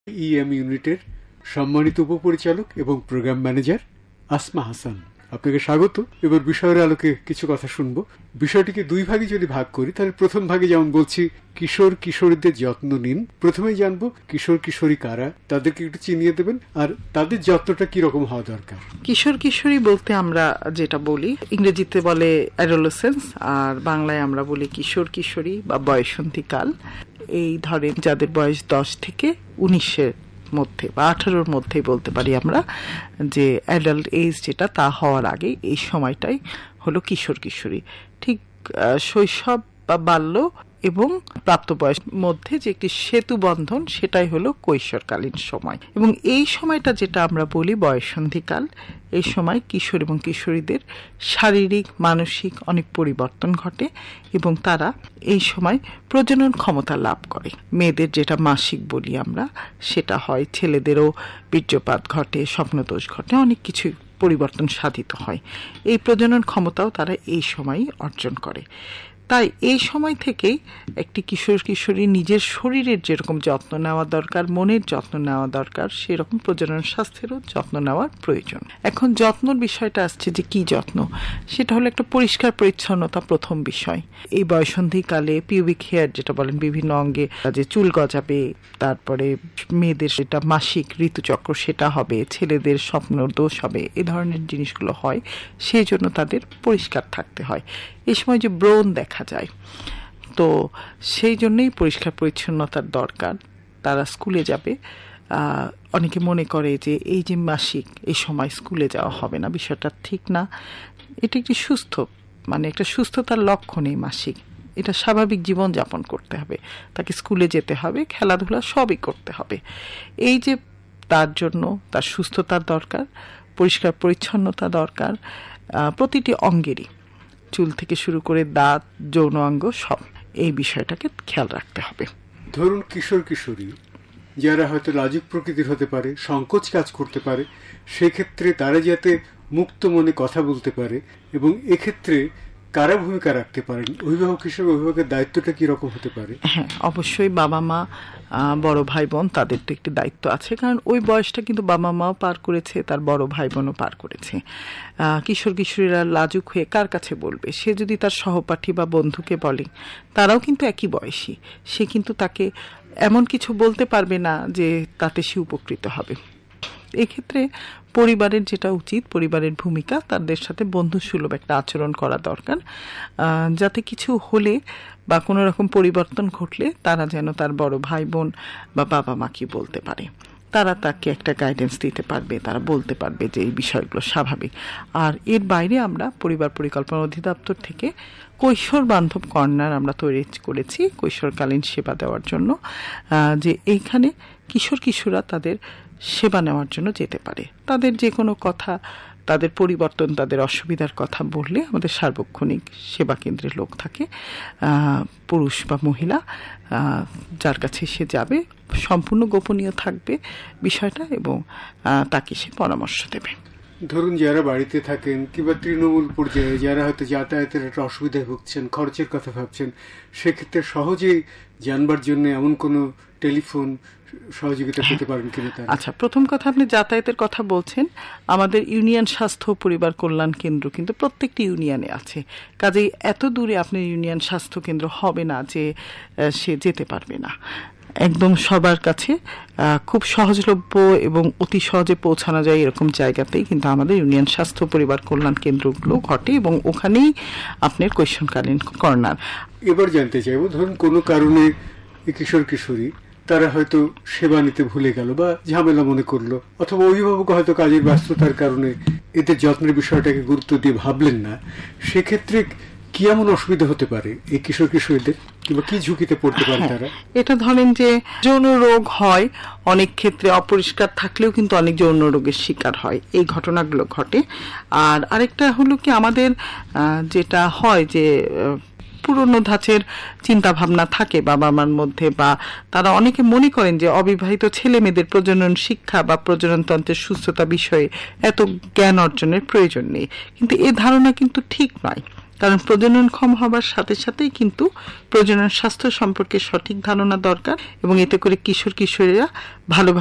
EM ইউনিটের সম্মানিত উপপরিচালক এবং প্রোগ্রাম ম্যানেজার আসমা হাসান, আপনাকে স্বাগত। এবার বিষয়ের আলোকে কিছু কথা শুনবো। বিষয়টিকে দুই ভাগে যদি ভাগ করি, তাহলে প্রথম ভাগে যেমন বলছি কিশোর কিশোরীদের যত্ন নিন। প্রথমেই জানবো কিশোর কিশোরী কারা, তাদেরকে একটু চিনিয়ে দেবেন, আর তাদের যত্নটা কি রকম হওয়া দরকার। কিশোর কিশোরী বলতে আমরা যেটা বলি, ইংরেজিতে বলে অ্যাডোলেসেন্স, আর বাংলায় আমরা বলি কিশোর কিশোরী বা বয়সন্ধিকাল। এই ধরেন যাদের বয়স 10 থেকে 19-এর মধ্যে বা 18-র মধ্যেই বলতে পারি আমরা, যে অ্যাডাল্ট এজ যেটা, তা হওয়ার আগে এই সময়টাই হলো কিশোর কিশোরী। ঠিক শৈশব বা বাল্য এবং প্রাপ্তবয়সের মধ্যে যে একটি সেতু বন্ধন, সেটাই হলো কৈশোরকালীন সময়। এবং এই সময়টা যেটা আমরা বলি বয়ঃসন্ধিকাল, এই সময় কিশোর এবং কিশোরীদের শারীরিক মানসিক অনেক পরিবর্তন ঘটে এবং তারা এই সময় প্রজনন ক্ষমতা লাভ করে। মেয়েদের যেটা মাসিক বলি আমরা, সেটা হয়। ছেলেদেরও বীর্যপাত ঘটে, স্বপ্নদোষ ঘটে, অনেক কিছু পরিবর্তন সাধিত হয়। এই প্রজনন ক্ষমতাও তারা এই সময়ই অর্জন করে। তাই এই সময় থেকেই একটি কিশোর কিশোরী নিজের শরীরের যেরকম যত্ন নেওয়া দরকার, মনের যত্ন নেওয়া দরকার, সেরকম প্রজনন স্বাস্থ্যেরও যত্ন নেওয়ার প্রয়োজন। এখন যত্নর বিষয়টা আসছে যে কি যত্ন, সেটা হলো একটা পরিষ্কার পরিচ্ছন্নতা প্রথম বিষয়। এই বয়ঃসন্ধিকালে পিউবিক হেয়ার যেটা বলেন, বিভিন্ন অঙ্গে যে চুল গজাবে, তারপরে মেয়েদের সেটা মাসিক ঋতুচক্র সেটা হবে, ছেলেদের স্বপ্নর দোষ হবে, এ ধরনের জিনিসগুলো হয়। সেই জন্য তাদের পরিষ্কার থাকতে হয়। এই সময় যে ব্রণ দেখা যায়, তো সেই জন্যই পরিষ্কার পরিচ্ছন্নতার দরকার। তারা স্কুলে যাবে, অনেকে মনে করে যে এই যে মাসিক, এই সময় স্কুলে যাওয়া হবে না, বিষয়টা ঠিক না। এটা একটি একটা সুস্থতার লক্ষণ। এই মাসিক, এটা স্বাভাবিক জীবন যাপন করতে হবে, তাকে স্কুলে যেতে হবে, খেলাধুলা সবই করতে হবে। এই যে তার জন্য তার সুস্থতার দরকার, পরিষ্কার পরিচ্ছন্নতা দরকার প্রতিটি অঙ্গেরই, চুল থেকে শুরু করে দাঁত, যৌন অঙ্গ, সব এই বিষয়টাকে খেয়াল রাখতে হবে। ধরুন কিশোর কিশোরী যারা হয়তো লাজুক প্রকৃতির হতে পারে, সংকোচ কাজ করতে পারে, সেক্ষেত্রে তারা যাতে মুক্ত মনে কথা বলতে পারে, এবং এক্ষেত্রে কারা ভূমিকা রাখতে পারেন? অভিভাবক হিসেবে অভিভাবকের দায়িত্বটা কি রকম হতে পারে? হ্যাঁ, অবশ্যই বাবা মা, বড় ভাই বোন, তাদের তো একটি দায়িত্ব আছে, কারণ ওই বয়সটা কিন্তু বাবা মাও পার করেছে, তার বড় ভাই বোনও পার করেছে। কিশোর কিশোরীরা লাজুক হয়ে কার কাছে বলবে? সে যদি তার সহপাঠী বা বন্ধুকে বলে, তারাও কিন্তু একই বয়সী, সে কিন্তু তাকে এমন কিছু বলতে পারবে না যে তাতে সে উপকৃত হবে। এক্ষেত্রে পরিবারের যেটা উচিত, পরিবারের ভূমিকা, তাদের সাথে বন্ধুসুলভ একটা আচরণ করা দরকার, যাতে কিছু হলে বা কোনো রকম পরিবর্তন ঘটলে তারা যেন তার বড় ভাই বোন বা বাবা মাকে বলতে পারে। তারা তাকে একটা গাইডেন্স দিতে পারবে, তারা বলতে পারবে যে এই বিষয়গুলো স্বাভাবিক। আর এর বাইরে আমরা পরিবার পরিকল্পনা অধিদপ্তর থেকে কৈশোর বান্ধব কর্নার আমরা তৈরি করেছি কৈশোরকালীন সেবা দেওয়ার জন্য, যে এইখানে কিশোর কিশোররা তাদের সেবা নেওয়ার জন্য যেতে পারে। তাদের যে কোনো কথা, তাদের পরিবর্তন, তাদের অসুবিধার কথা বললে আমাদের সার্বক্ষণিক সেবা কেন্দ্রের লোক থাকে, পুরুষ বা মহিলা, যার কাছে সে যাবে, সম্পূর্ণ গোপনীয় থাকবে বিষয়টা, এবং তাকে সে পরামর্শ দেবে। ধরুন যারা বাড়িতে থাকেন কিংবা তৃণমূল পর্যায়ে যারা হয়তো যাতায়াতের একটা অসুবিধায় ভুগছেন, খরচের কথা ভাবছেন, সেক্ষেত্রে সহজেই জানবার জন্য এমন কোনো টেলিফোন সহযোগিতা পেতে পারেন কিনা? আচ্ছা, প্রথম কথা, আপনি যাতায়াতের কথা বলছেন, আমাদের ইউনিয়ন স্বাস্থ্য পরিবার কল্যাণ কেন্দ্র কিন্তু প্রত্যেকটি ইউনিয়নে আছে। কাজেই এত দূরে আপনার ইউনিয়ন স্বাস্থ্য কেন্দ্র হবে না যে সে যেতে পারবে না। একদম সবার কাছে খুব সহজলভ্য এবং অতি সহজে পৌঁছানো যায় এরকম জায়গাতেই কিন্তু আমাদের ইউনিয়ন স্বাস্থ্য পরিবার কল্যাণ কেন্দ্রগুলো ঘটে, এবং ওখানেই আপনার কৈশোরকালীন কর্নার। এবার জানতে চাইব, ধরুন কোনো কারণে কিশোর কিশোরী তারা হয়তো সেবা নিতে ভুলে গেল বা ঝামেলা মনে করলো, অথবা অভিভাবক হয়তো কাজের ব্যস্ততার কারণে এদের যত্নের বিষয়টাকে গুরুত্ব দিয়ে ভাবলেন না, সেক্ষেত্রে কি এমন অসুবিধা হতে পারে এই কিশোর কিশোরীদের, কিংবা কি ঝুঁকিতে পড়তে পারে তারা? এটা ধরেন যে যৌন রোগ হয়, অনেক ক্ষেত্রে অপরিষ্কার থাকলেও কিন্তু অনেক যৌন রোগের শিকার হয়, এই ঘটনাগুলো ঘটে। আর আরেকটা হলো কি, আমাদের যেটা হয় যে পুরনো ধাঁচের চিন্তা ভাবনা থাকে বাবা মার মধ্যে, বা তারা অনেকে মনে করেন যে অবিবাহিত ছেলে মেয়েদের প্রজনন শিক্ষা বা প্রজননতন্ত্রের সুস্থতা বিষয়ে এত জ্ঞান অর্জনের প্রয়োজন নেই, কিন্তু এ ধারণা কিন্তু ঠিক নয়। কারণ প্রজননক্ষম হবার সাথে সাথেই কিন্তু প্রজনন স্বাস্থ্য সম্পর্কে সঠিক ধারণা দরকার এবং এতে করে কিশোর কিশোরীরা ভালোভাবে